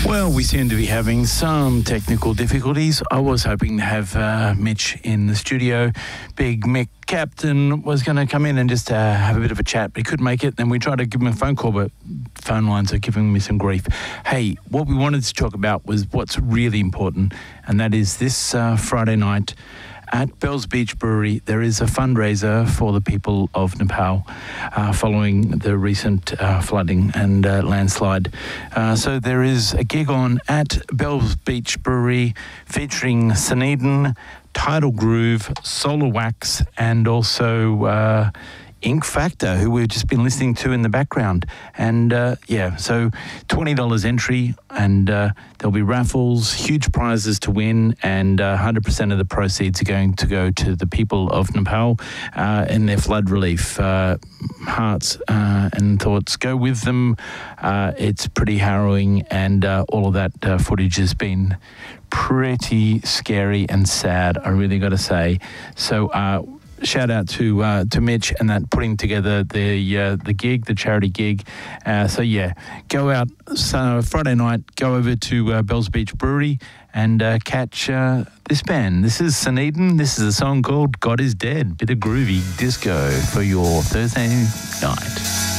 Well, we seem to be having some technical difficulties. I was hoping to have Mitch in the studio. Big Mick Captain was going to come in and just have a bit of a chat, but he couldn't make it. Then we tried to give him a phone call, but phone lines are giving me some grief. Hey, what we wanted to talk about was what's really important, and that is this Friday night at Bells Beach Brewery. There is a fundraiser for the people of Nepal following the recent flooding and landslide. So there is a gig on at Bells Beach Brewery featuring Sunedin, Tidal Groove, Solar Wax, and also Ink Factor, who we've just been listening to in the background. And so $20 entry, and there'll be raffles, huge prizes to win, and 100% of the proceeds are going to go to the people of Nepal in their flood relief. Hearts and thoughts go with them. It's pretty harrowing, and all of that footage has been pretty scary and sad, I really got to say. So shout out to Mitch and that putting together the gig, the charity gig. Go out Friday night, go over to Bells Beach Brewery and catch this band. This is Sunedin. This is a song called God Is Dead. Bit of groovy disco for your Thursday night.